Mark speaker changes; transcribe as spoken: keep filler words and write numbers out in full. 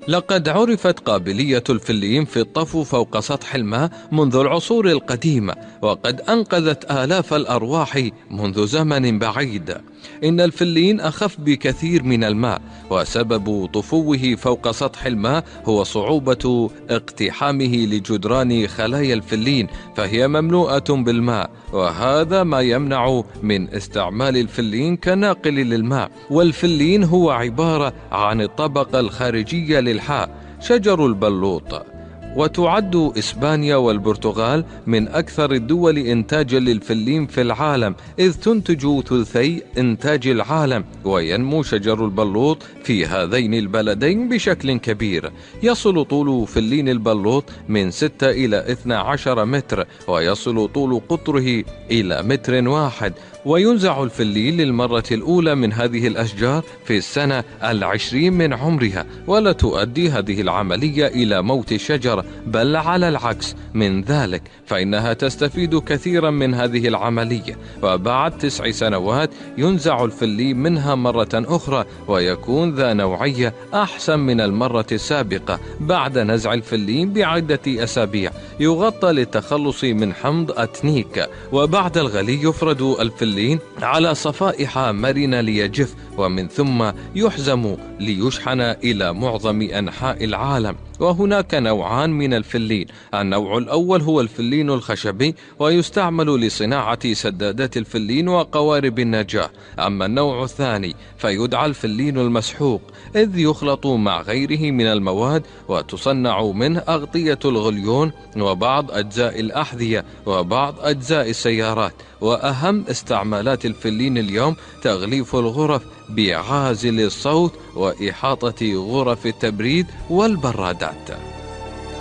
Speaker 1: لقد عرفت قابلية الفلين في الطفو فوق سطح الماء منذ العصور القديمة، وقد أنقذت آلاف الأرواح منذ زمن بعيد. إن الفلين أخف بكثير من الماء، وسبب طفوه فوق سطح الماء هو صعوبة اقتحامه لجدران خلايا الفلين، فهي مملوءة بالماء، وهذا ما يمنع من استعمال الفلين كناقل للماء. والفلين هو عبارة عن الطبقة الخارجية للحاء، شجر البلوط. وتعد إسبانيا والبرتغال من أكثر الدول إنتاجا للفلين في العالم، إذ تنتج ثلثي إنتاج العالم، وينمو شجر البلوط في هذين البلدين بشكل كبير. يصل طول فلين البلوط من ستة إلى اثني عشر متر، ويصل طول قطره إلى متر واحد. وينزع الفلين للمرة الأولى من هذه الأشجار في السنة العشرين من عمرها، ولا تؤدي هذه العملية إلى موت الشجرة، بل على العكس من ذلك، فإنها تستفيد كثيرا من هذه العملية. وبعد تسع سنوات ينزع الفلين منها مرة أخرى، ويكون ذا نوعية أحسن من المرة السابقة. بعد نزع الفلين بعدة أسابيع يغطى للتخلص من حمض أتنيك، وبعد الغلي يفرد الفلين على صفائح مرنة ليجف، ومن ثم يحزم ليشحن إلى معظم أنحاء العالم. وهناك نوعان من الفلين: النوع الأول هو الفلين الخشبي، ويستعمل لصناعة سدادات الفلين وقوارب النجاة. أما النوع الثاني فيدعى الفلين المسحوق، إذ يخلط مع غيره من المواد وتصنع منه أغطية الغليون وبعض أجزاء الأحذية وبعض أجزاء السيارات. وأهم استعمالات الفلين اليوم تغليف الغرف بعازل الصوت وإحاطة غرف التبريد والبرادات.